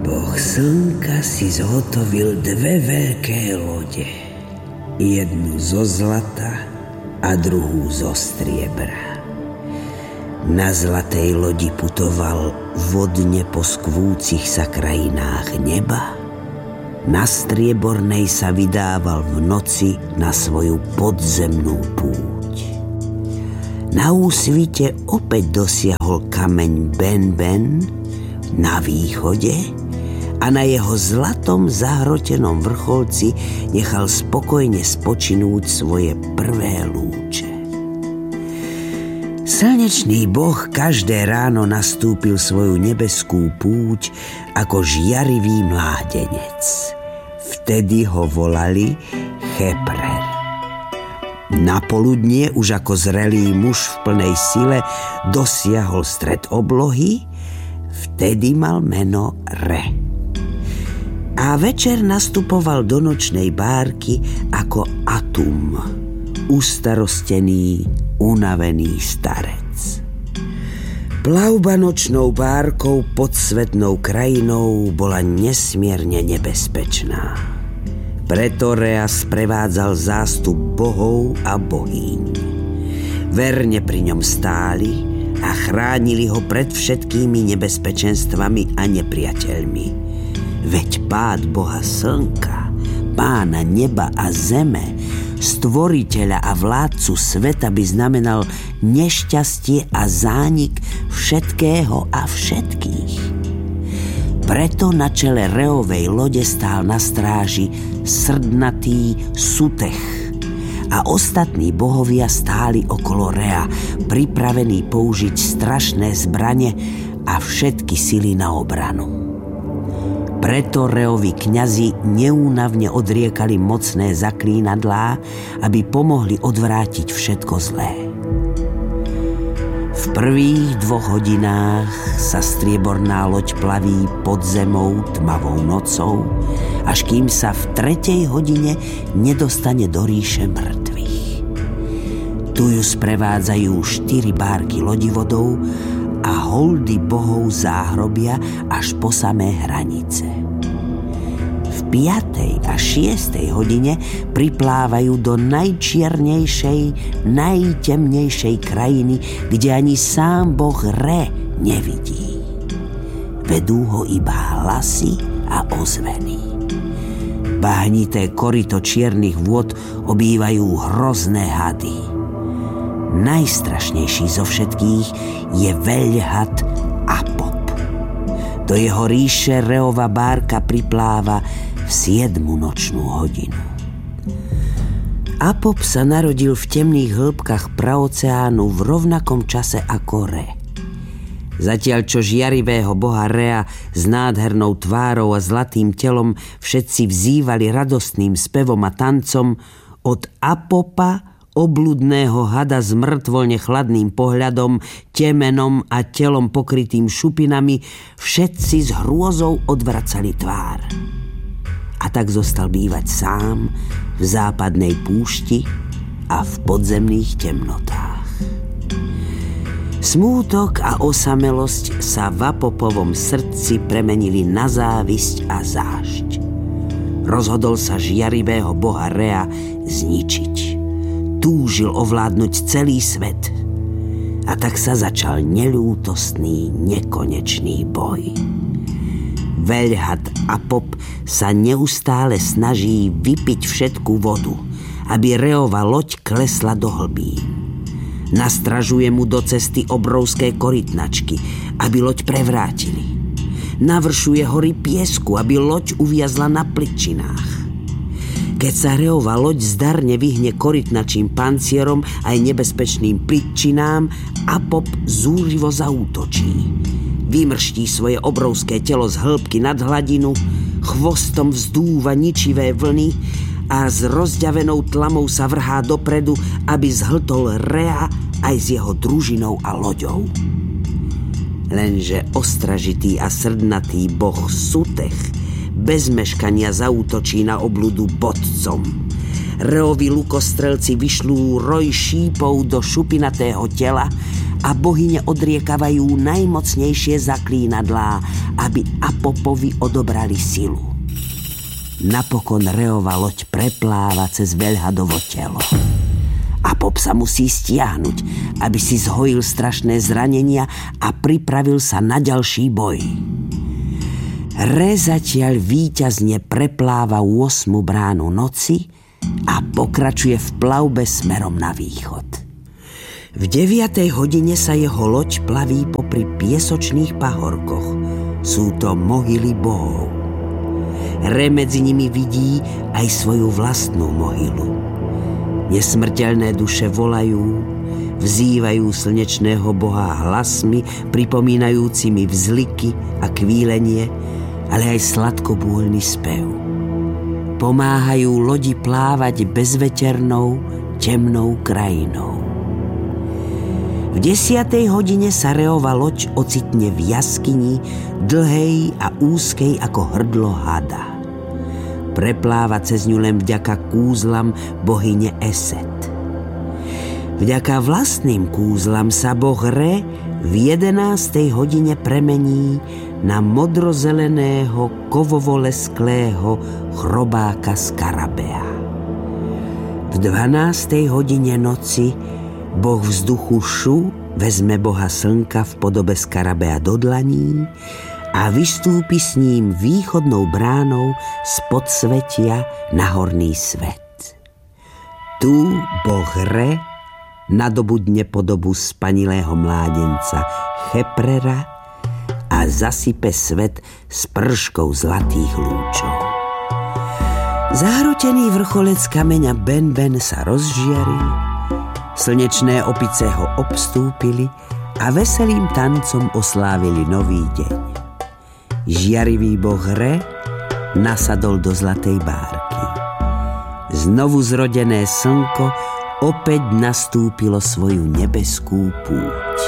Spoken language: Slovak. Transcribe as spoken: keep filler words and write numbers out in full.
Boh slnka si zhotovil dve veľké lode. Jednu zo zlata a druhú zo striebra. Na zlatej lodi putoval vodne po skvúcich sa krajinách neba. Na striebornej sa vydával v noci na svoju podzemnú púť. Na úsvite opäť dosiahol kameň Ben Ben na východe a na jeho zlatom zahrotenom vrcholci nechal spokojne spočinúť svoje prvé lúče. Slnečný boh každé ráno nastúpil svoju nebeskú púť ako žiarivý mládenec. Vtedy ho volali Cheprer. Na poludnie už ako zrelý muž v plnej sile dosiahol stred oblohy, vtedy mal meno Re. A večer nastupoval do nočnej bárky ako Atum, ustarostený, unavený starec. Plavba nočnou bárkou pod svetnou krajinou bola nesmierne nebezpečná. Preto Rea sprevádzal zástup bohov a bohýň. Verne pri ňom stáli a chránili ho pred všetkými nebezpečenstvami a nepriateľmi. Veď pád Boha slnka, pána neba a zeme, stvoriteľa a vládcu sveta by znamenal nešťastie a zánik všetkého a všetkých. Preto na čele Reovej lode stál na stráži srdnatý Sutech a ostatní bohovia stáli okolo Rea, pripravení použiť strašné zbrane a všetky sily na obranu. Preto Reovi kňazi neúnavne odriekali mocné zaklínadlá, aby pomohli odvrátiť všetko zlé. V prvých dvoch hodinách sa strieborná loď plaví pod zemou tmavou nocou, až kým sa v tretej hodine nedostane do ríše mŕtvych. Tu ju sprevádzajú štyri bárky lodivodov a holdy bohov záhrobia až po samé hranice. V piatej a šiestej hodine priplávajú do najčiernejšej, najtemnejšej krajiny, kde ani sám boh Re nevidí. Vedú ho iba hlasy a ozveny. Bahnité koryto čiernych vôd obývajú hrozné hady. Najstrašnejší zo všetkých je veľhad Apop. Do jeho ríše Reova bárka pripláva v siedmu nočnú hodinu. Apop sa narodil v temných hĺbkach praoceánu v rovnakom čase ako Re. Zatiaľ čo žiarivého boha Rea s nádhernou tvárou a zlatým telom všetci vzývali radostným spevom a tancom, od Apopa, obludného hada s mŕtvolne chladným pohľadom, temenom a telom pokrytým šupinami, všetci s hrôzou odvracali tvár. A tak zostal bývať sám v západnej púšti a v podzemných temnotách. Smútok a osamelosť sa v Apopovom srdci premenili na závisť a zášť. Rozhodol sa žiarivého boha Rea zničiť. Túžil ovládnuť celý svet. A tak sa začal neľútostný, nekonečný boj. Veľhad Apop sa neustále snaží vypiť všetku vodu, aby Reova loď klesla do hlbín. Nastražuje mu do cesty obrovské korytnačky, aby loď prevrátili. Navršuje hory piesku, aby loď uviazla na plyčinách. Keď sa Reova loď zdarne vyhne korytnačím pancierom aj nebezpečným plyčinám, Apop zúrivo zaútočí. Vymrští svoje obrovské telo z hĺbky nad hladinu, chvostom vzdúva ničivé vlny a s rozďavenou tlamou sa vrhá dopredu, aby zhltol Rea aj s jeho družinou a loďou. Lenže ostražitý a srdnatý boh Sutech bez meškania zaútočí na obludu bodcom. Reovi lukostrelci vyšľú roj šípov do šupinatého tela a bohyne odriekavajú najmocnejšie zaklínadlá, aby Apopovi odobrali silu. Napokon Reova loď prepláva cez veľhadovo telo. Apop sa musí stiahnuť, aby si zhojil strašné zranenia a pripravil sa na ďalší boj. Re zatiaľ víťazne prepláva ôsmu bránu noci a pokračuje v plavbe smerom na východ. V deviatej hodine sa jeho loď plaví popri piesočných pahorkoch. Sú to mohyly bohov. Re medzi nimi vidí aj svoju vlastnú mohylu. Nesmrteľné duše volajú, vzývajú slnečného boha hlasmi, pripomínajúcimi vzliky a kvílenie, ale aj sladkobôľny spev. Pomáhajú lodi plávať bezveternou, temnou krajinou. V desiatej hodine sa Reova loď ocitne v jaskyni, dlhej a úzkej ako hrdlo hada. Prepláva cez ňu len vďaka kúzlam bohyne Eset. Vďaka vlastným kúzlam sa boh Re v jedenástej hodine premení na modrozeleného kovovolesklého chrobáka Skarabea. V dvanástej hodine noci boh vzduchu Šu vezme boha slnka v podobe Skarabea do dlaní a vystúpi s ním východnou bránou z podsvetia na horný svet. Tu boh Re nadobudne podobu spanilého mládenca Cheprera a zasype svet s prškou zlatých lúčov. Zahrotený vrcholec kameňa Ben-Ben sa rozžiaril, slnečné opice ho obstúpili a veselým tancom oslávili nový deň. Žiarivý boh Re nasadol do zlatej bárky. Znovu zrodené slnko opäť nastúpilo svoju nebeskú púť.